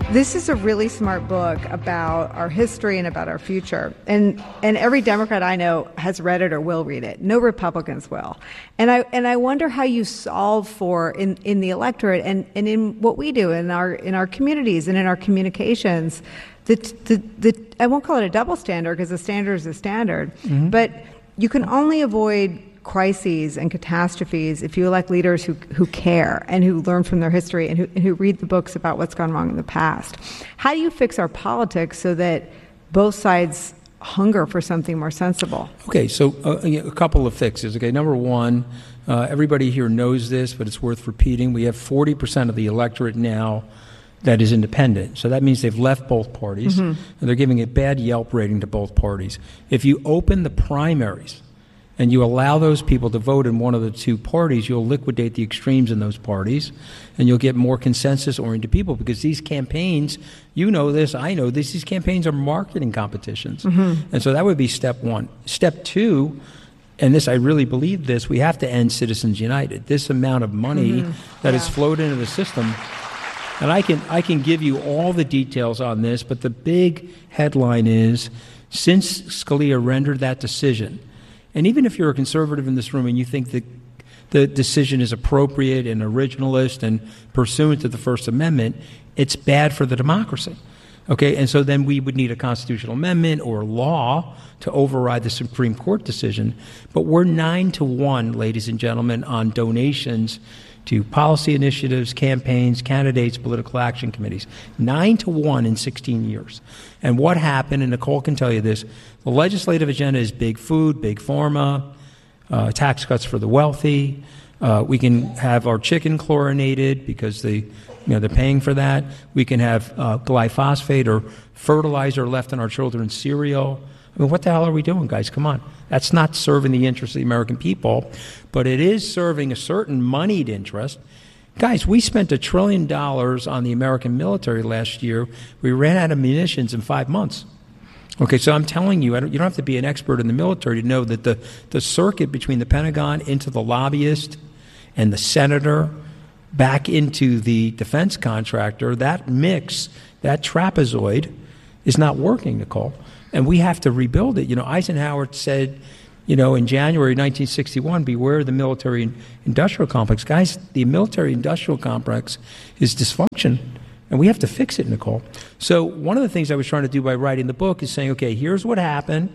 This is a really smart book about our history and about our future. And every Democrat I know has read it or will read it. No Republicans will. And I wonder how you solve for in the electorate and in what we do in our communities and in our communications. I won't call it a double standard because a standard is a standard, but you can only avoid crises and catastrophes if you elect leaders who care and who learn from their history and who read the books about what's gone wrong in the past. How do you fix our politics so that both sides hunger for something more sensible? Okay, so a couple of fixes. Okay, number one, everybody here knows this, but it's worth repeating. We have 40% of the electorate now that is independent. So that means they've left both parties, and they're giving a bad Yelp rating to both parties. If you open the primaries and you allow those people to vote in one of the two parties, you'll liquidate the extremes in those parties, and you'll get more consensus-oriented people, because these campaigns, you know this, I know this, these campaigns are marketing competitions. And so that would be step one. Step two, and this, I really believe this, we have to end Citizens United. This amount of money that has flowed into the system, and I can give you all the details on this, but the big headline is, since Scalia rendered that decision, and even if you're a conservative in this room and you think that the decision is appropriate and originalist and pursuant to the First Amendment, it's bad for the democracy. Okay, and so then we would need a constitutional amendment or law to override the Supreme Court decision. But we're 9-1, ladies and gentlemen, on donations to policy initiatives, campaigns, candidates, political action committees. 9-1 in 16 years. And what happened, and Nicole can tell you this, the legislative agenda is big food, big pharma, tax cuts for the wealthy. We can have our chicken chlorinated because they're paying for that. We can have glyphosate or fertilizer left in our children's cereal. I mean, what the hell are we doing, guys? Come on. That's not serving the interests of the American people, but it is serving a certain moneyed interest. Guys, we spent $1 trillion on the American military last year. We ran out of munitions in 5 months. Okay, so I'm telling you, you don't have to be an expert in the military to know that the circuit between the Pentagon into the lobbyist and the senator back into the defense contractor, that mix, that trapezoid is not working, Nicole. And we have to rebuild it. You know, Eisenhower said, in January 1961, beware the military-industrial complex. Guys, the military-industrial complex is dysfunction, and we have to fix it, Nicole. So one of the things I was trying to do by writing the book is saying, okay, here's what happened.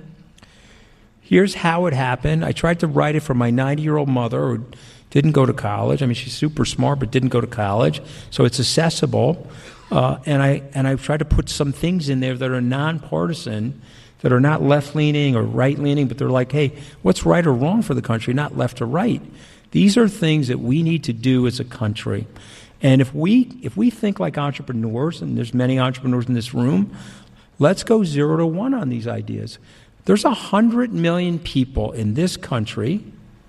Here's how it happened. I tried to write it for my 90-year-old mother who didn't go to college. I mean, she's super smart, but didn't go to college. So it's accessible. And I tried to put some things in there that are nonpartisan, that are not left-leaning or right-leaning, but they're like, hey, what's right or wrong for the country, not left or right? These are things that we need to do as a country. And if we think like entrepreneurs, and there's many entrepreneurs in this room, let's go 0-1 on these ideas. There's 100 million people in this country.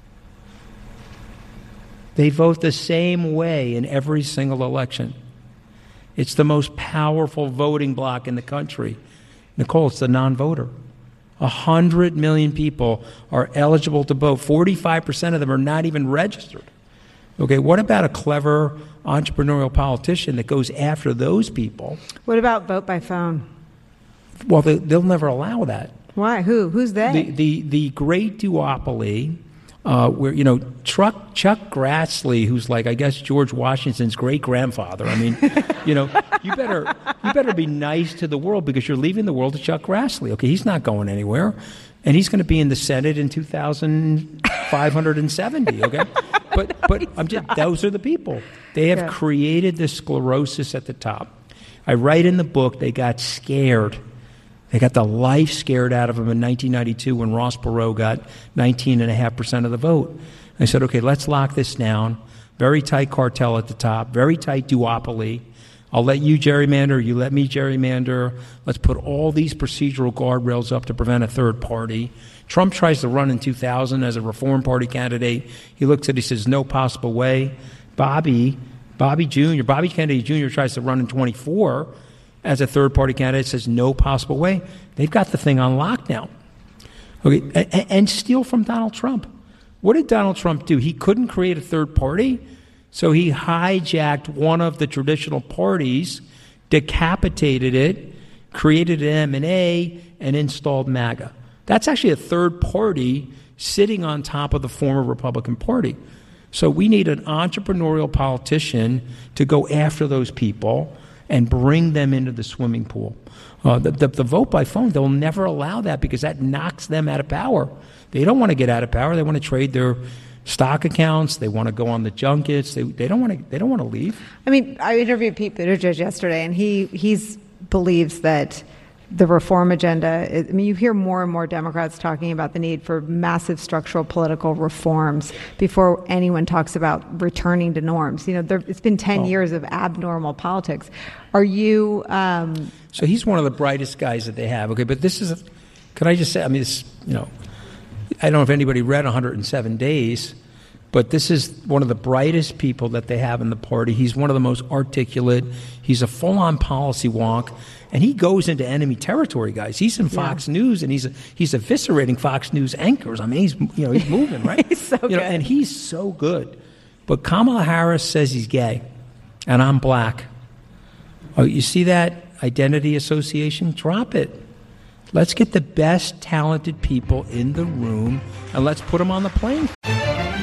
They vote the same way in every single election. It's the most powerful voting bloc in the country. Nicole, it's the non-voter. 100 million people are eligible to vote. 45% of them are not even registered. Okay, what about a clever entrepreneurial politician that goes after those people? What about vote by phone? Well, they'll never allow that. Why? Who's they? The great duopoly, where Chuck Grassley, who's like, I guess, George Washington's great grandfather. I mean, you better be nice to the world, because you're leaving the world to Chuck Grassley. Okay, he's not going anywhere, and he's going to be in the Senate in 2570. Okay, but those are the people. They have created this sclerosis at the top. I write in the book, they got scared. They got the life scared out of them in 1992 when Ross Perot got 19.5% of the vote. I said, okay, let's lock this down. Very tight cartel at the top, very tight duopoly. I'll let you gerrymander, you let me gerrymander. Let's put all these procedural guardrails up to prevent a third party. Trump tries to run in 2000 as a Reform Party candidate. He looks at it, he says, no possible way. Bobby Kennedy Jr. tries to run in 24 as a third-party candidate, says no possible way. They've got the thing on lockdown. Okay, and steal from Donald Trump. What did Donald Trump do? He couldn't create a third party, so he hijacked one of the traditional parties, decapitated it, created an M&A, and installed MAGA. That's actually a third party sitting on top of the former Republican Party. So we need an entrepreneurial politician to go after those people and bring them into the swimming pool. The vote by phone, they'll never allow that because that knocks them out of power. They don't want to get out of power. They want to trade their stock accounts. They want to go on the junkets. They don't want to leave. I mean, I interviewed Pete Buttigieg yesterday, and he believes that the reform agenda is, I mean, you hear more and more Democrats talking about the need for massive structural political reforms before anyone talks about returning to norms. You know, it's been 10 years of abnormal politics. Are you... So he's one of the brightest guys that they have. Okay, but this is... Can I just say, I mean, I don't know if anybody read 107 Days, but this is one of the brightest people that they have in the party. He's one of the most articulate. He's a full-on policy wonk, and he goes into enemy territory, guys. He's in Fox News, and he's eviscerating Fox News anchors. I mean, he's moving, right? He's so good. And he's so good. But Kamala Harris says he's gay, and I'm black. Oh, you see that identity association? Drop it. Let's get the best talented people in the room, and let's put them on the plane.